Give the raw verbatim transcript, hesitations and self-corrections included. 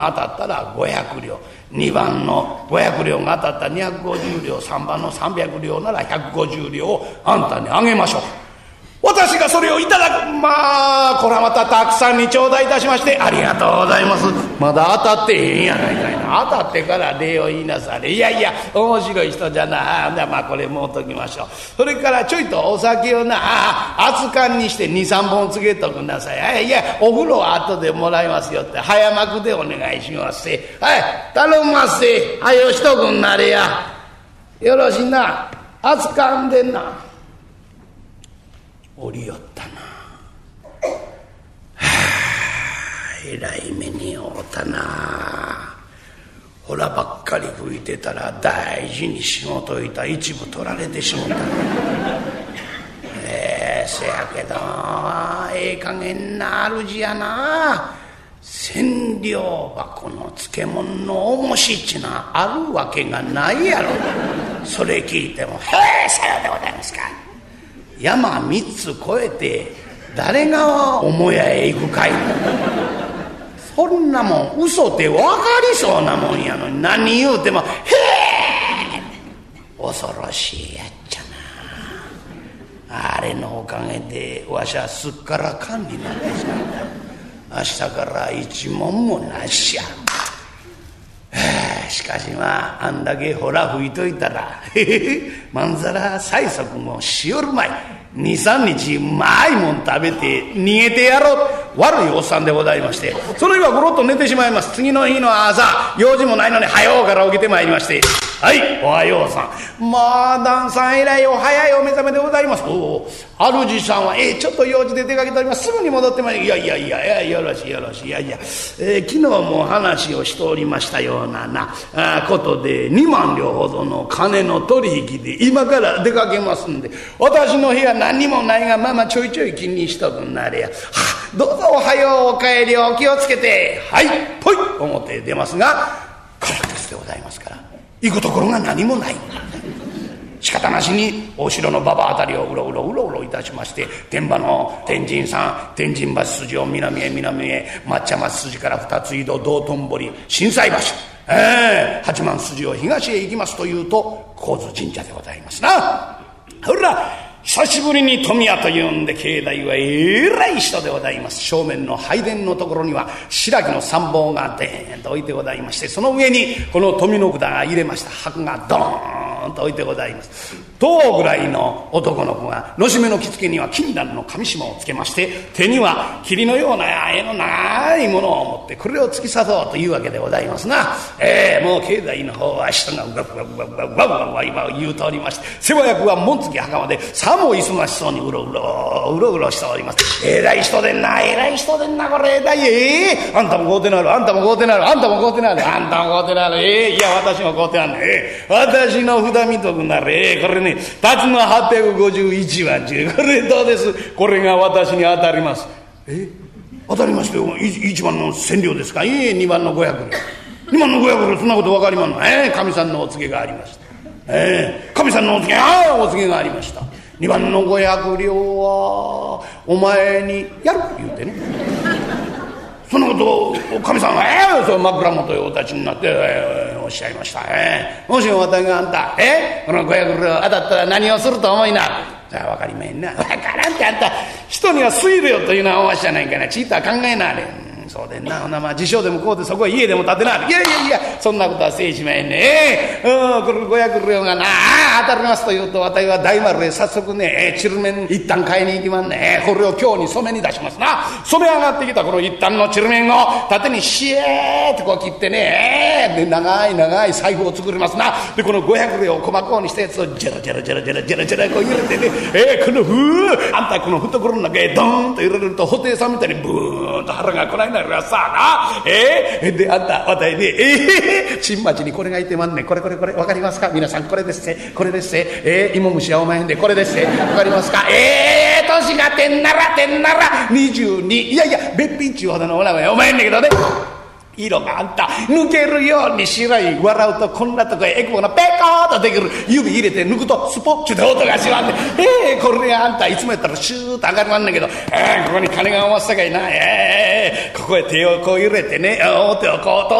当たったらごひゃくりょう、にばんのごひゃくりょうが当たったらにひゃくごじゅうりょう、さんばんのさんびゃくりょうならひゃくごじゅうりょうをあんたにあげましょう。私がそれをいただく。まあこれはまたたくさんに頂戴いたしましてありがとうございます。まだ当たってへんやないかいな。当たってから礼を言いなされ。いやいや面白い人じゃな。まあこれもうときましょう。それからちょいとお酒をな熱燗にしてにさんぼんつけとくなさい。いやお風呂は後でもらいますよって早幕でお願いします。はい頼みますせ。はよしとくんなれや。よろしいな。熱燗でんな。おりよったな。はあえらい目に遭うたな。ほらばっかり吹いてたら大事に仕事いた一部取られてしもた。ええー、せやけどええ加減な主やな。千両箱の漬物の重しっちなあるわけがないやろ。それ聞いても「へえさようでございますか。山三つ越えて誰が母屋へ行くかい。そんなもん嘘って分かりそうなもんやのに何言うても「へえ」恐ろしいやっちゃな。あれのおかげでわしはすっからかんになってしまう。明日から一文もなしや。しかしまああんだけほら吹いといたらまんざら催促もしよるまい。にさんにちうまいもん食べて逃げてやろう。悪いおっさんでございまして、その日はごろっと寝てしまいます。次の日の朝用事もないのに早うから起きてまいりまして、はいおはようさん。まあ旦さんえらいお早いお目覚めでございます。おお主さんはえちょっと用事で出かけております。すぐに戻ってまいり。いやいやいやいやよろしいよろしい。いやいや、えー、昨日も話をしておりましたようななあことでにまんりょうほどの金の取引で今から出かけますんで、私の部屋何にもないがまあまあちょいちょい気にしとくんなれや。はあ、どうぞおはようお帰りお気をつけて。はいぽい表へ出ますが空っですでございますから行くところが何もない。仕方なしにお城の馬場あたりをうろうろうろうろいたしまして、天馬の天神さん天神橋筋を南へ南へ抹茶松筋から二つ井戸道頓堀心斎橋、えー、八幡筋を東へ行きますというと高津神社でございますな。ほら久しぶりに富屋というんで境内はえらい人でございます。正面の拝殿のところには白木の参謀がデーンと置いてございまして、その上にこの富の札が入れました箱がドーンと置いてございます。とぐらいの男の子がのしめの着付けには金蘭の紙島をつけまして、手には霧のような絵の長いものを持ってこれを突き刺そうというわけでございますが、えー、もう境内の方は人がうわうわうわうわうわうわうわ今言うとおりまして、世話役は紋付き袴でさも忙しそうにうろうろうろうろしております。えらい人でんなえらい人でんなこれだい。えー、あんたもこうてなるあんたもこうてなるあんたもこうてなるあんたもこうてなるえー、いや私もこうてなるえー、私の札見とくなれ。えー、これね辰のはっぴゃくごじゅういちばんちゅうこれどうです。これが私に当たります。え当たりましてよ。いちばんの千両ですか。いえにばんのごひゃくりょうにばんのごひゃくりょうそんなこと分かりまんの。えー、神さんのお告げがありました。えー、神さんのお告げああお告げがありました。にばんのごひゃくりょうはお前にやる言うてね。そんなことを神さんが「えー、そう枕元へお立ちになって、えー、おっしゃいました。えー、もしも私があんたえー、このごひゃくりょう当たったら何をすると思いな。さあ分かりまへんな。分からんってあんた人には推量というのはおわしじゃないかな。ちいとは考えなあれ。そうでんな。ほなまあ辞書でもこうでそこへ家でも建てなあれ。いやいやいやそんなことはせいしまへんね。えー、うんこれごひゃくりょうがなあ当たりますというと私は大丸へ早速ねチルメン一旦買いに行きまんね。これを今日に染めに出しますな。染め上がってきたこの一旦のチルメンを縦にシエーってこう切ってね、で長い長い財布を作りますな。でこのごひゃくりょうを細こうにしたやつをジャラジャラジャラジャラジャラジャラこう入れてね、えー、このふーあんたこの懐の中へドーンと入れると布袋さんみたいにブーンと腹がこないなるやさあな。えー、であんたわたいねえー、新町にこれがいてまんねん。これこれこれわかりますか皆さん。これですせこれですせえー、芋虫はおまへんでこれですせわかりますか。えー、年がてんならてんならにじゅうにいやいやべっぴんちゅうほどのお名前おまへんねんけどね。色があんた抜けるように白い笑うとこんなとこへエクボのペカーッとできる。指入れて抜くとスポッチュで音がしまって、ええー、これあんたいつもやったらシューッと上がりまんねんけど、ええー、ここに金が回すさかいな、ええー、ここへ手をこう入れてね、表をこう